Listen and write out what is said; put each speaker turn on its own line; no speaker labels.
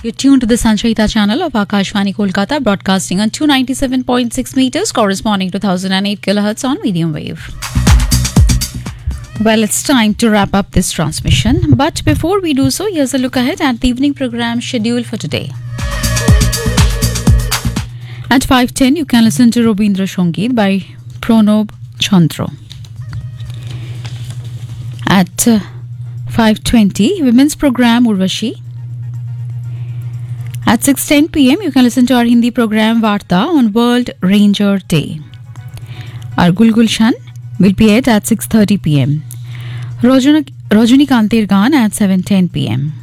You're tuned to the Sanchita channel of Akashvani Kolkata, broadcasting on 297.6 meters, corresponding to 1008 kilohertz on medium wave. Well, it's time to wrap up this transmission. But before we do so, here's a look ahead at the evening program schedule for today. At 5:10, you can listen to Robindra Sangeet by Pranab Chandra. At 5:20, women's program Urvashi. At 6:10 p.m., you can listen to our Hindi program Varta on World Ranger Day. Our Gulgulshan will be at 6:30 p.m. Rajani Kantir Gaan at 7:10 p.m.